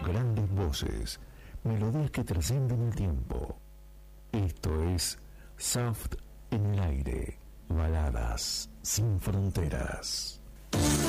grandes voces, melodías que trascienden el tiempo. Esto es Soft en el aire, baladas sin fronteras.